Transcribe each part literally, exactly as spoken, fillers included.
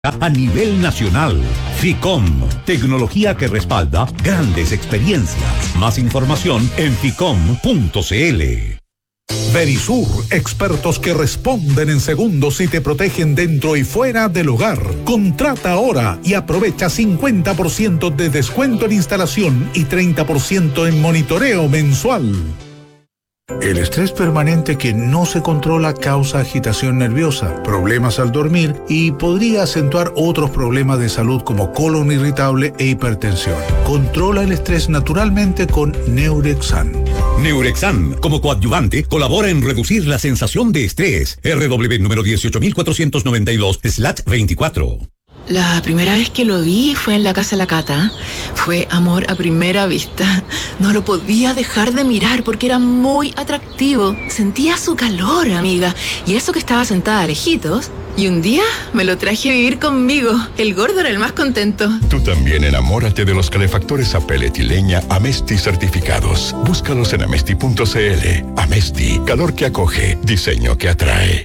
a nivel nacional. Ficom, tecnología que respalda grandes experiencias. Más información en ficom punto cl. Verisur, expertos que responden en segundos y te protegen dentro y fuera del hogar. Contrata ahora y aprovecha cincuenta por ciento de descuento en instalación y treinta por ciento en monitoreo mensual. El estrés permanente que no se controla causa agitación nerviosa, problemas al dormir y podría acentuar otros problemas de salud como colon irritable e hipertensión. Controla el estrés naturalmente con Neurexan. Neurexan, como coadyuvante, colabora en reducir la sensación de estrés. R W número dieciocho mil cuatrocientos noventa y dos slash veinticuatro. La primera vez que lo vi fue en la casa de la Cata. Fue amor a primera vista. No lo podía dejar de mirar porque era muy atractivo. Sentía su calor, amiga. Y eso que estaba sentada a lejitos. Y un día me lo traje a vivir conmigo. El gordo era el más contento. Tú también enamórate de los calefactores a pellet y leña Amesti certificados. Búscalos en amesti punto cl. Amesti, calor que acoge, diseño que atrae.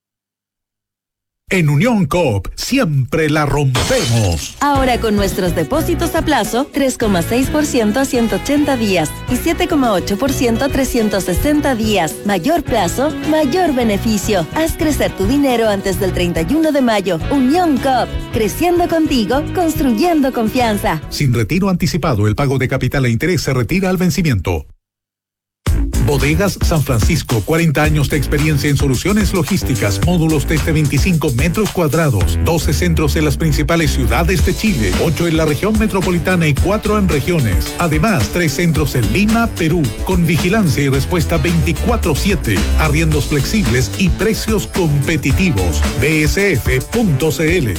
En Unión Coop siempre la rompemos. Ahora con nuestros depósitos a plazo, tres coma seis por ciento a ciento ochenta días y siete coma ocho por ciento a trescientos sesenta días. Mayor plazo, mayor beneficio. Haz crecer tu dinero antes del treinta y uno de mayo. Unión Coop, creciendo contigo, construyendo confianza. Sin retiro anticipado, el pago de capital e interés se retira al vencimiento. Bodegas San Francisco, cuarenta años de experiencia en soluciones logísticas, módulos desde veinticinco metros cuadrados, doce centros en las principales ciudades de Chile, ocho en la región metropolitana y cuatro en regiones. Además, tres centros en Lima, Perú, con vigilancia y respuesta veinticuatro siete, arriendos flexibles y precios competitivos. B S F punto cl.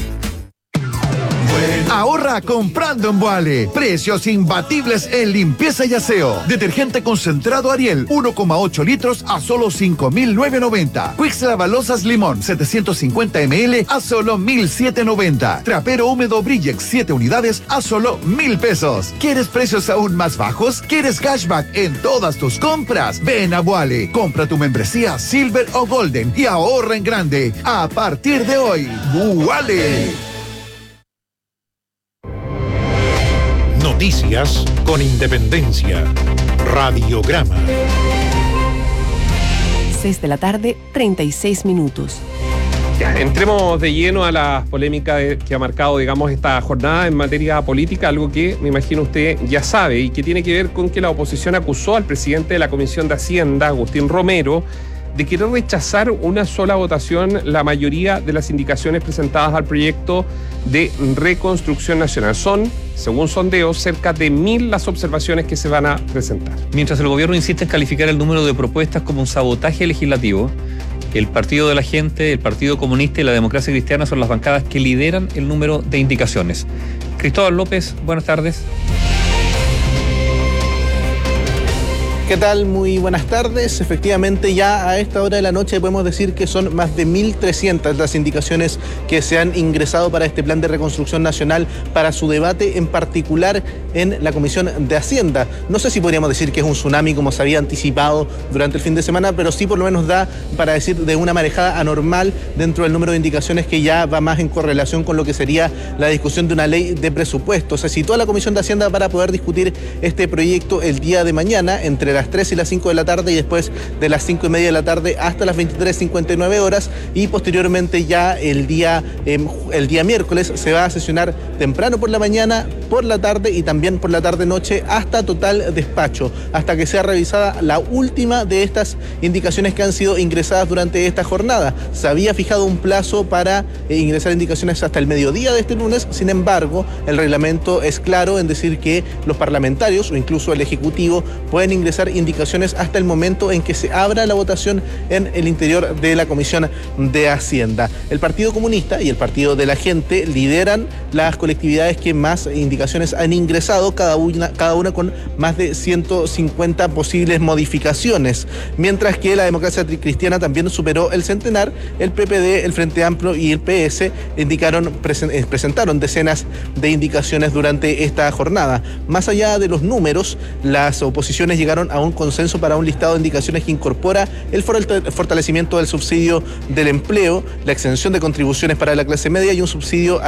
Ahorra comprando en Boale. Precios imbatibles en limpieza y aseo. Detergente concentrado Ariel, uno coma ocho litros a solo cinco mil novecientos noventa. Quicks Lavalosas Limón, setecientos cincuenta mililitros a solo mil setecientos noventa. Trapero húmedo Brillex, siete unidades a solo mil pesos. ¿Quieres precios aún más bajos? ¿Quieres cashback en todas tus compras? Ven a Boale. Compra tu membresía Silver o Golden y ahorra en grande. A partir de hoy, Boale. Noticias con independencia. Radiograma. seis de la tarde, treinta y seis minutos. Ya, entremos de lleno a la polémica que ha marcado, digamos, esta jornada en materia política, algo que me imagino usted ya sabe y que tiene que ver con que la oposición acusó al presidente de la Comisión de Hacienda, Agustín Romero, de querer rechazar una sola votación la mayoría de las indicaciones presentadas al proyecto de reconstrucción nacional. Son, según sondeos, cerca de mil las observaciones que se van a presentar. Mientras el gobierno insiste en calificar el número de propuestas como un sabotaje legislativo, el Partido de la Gente, el Partido Comunista y la Democracia Cristiana son las bancadas que lideran el número de indicaciones. Cristóbal López, buenas tardes. ¿Qué tal? Muy buenas tardes. Efectivamente, ya a esta hora de la noche podemos decir que son más de mil trescientas las indicaciones que se han ingresado para este plan de reconstrucción nacional, para su debate, en particular en la Comisión de Hacienda. No sé si podríamos decir que es un tsunami como se había anticipado durante el fin de semana, pero sí por lo menos da para decir de una marejada anormal dentro del número de indicaciones que ya va más en correlación con lo que sería la discusión de una ley de presupuesto. Se citó a la Comisión de Hacienda para poder discutir este proyecto el día de mañana entre las tres y las cinco de la tarde y después de las cinco y media de la tarde hasta las veintitrés cincuenta y nueve horas, y posteriormente ya el día, eh, el día miércoles se va a sesionar temprano por la mañana, por la tarde y también por la tarde-noche hasta total despacho, hasta que sea revisada la última de estas indicaciones que han sido ingresadas durante esta jornada. Se había fijado un plazo para eh, ingresar indicaciones hasta el mediodía de este lunes, sin embargo, el reglamento es claro en decir que los parlamentarios o incluso el Ejecutivo pueden ingresar indicaciones hasta el momento en que se abra la votación en el interior de la Comisión de Hacienda. El Partido Comunista y el Partido de la Gente lideran las colectividades que más indicaciones han ingresado, cada una, cada una con más de ciento cincuenta posibles modificaciones, mientras que la Democracia Cristiana también superó el centenar. El P P D, el Frente Amplio y el P S indicaron, presen, presentaron decenas de indicaciones durante esta jornada. Más allá de los números, las oposiciones llegaron a a un consenso para un listado de indicaciones que incorpora el fortalecimiento del subsidio del empleo, la exención de contribuciones para la clase media y un subsidio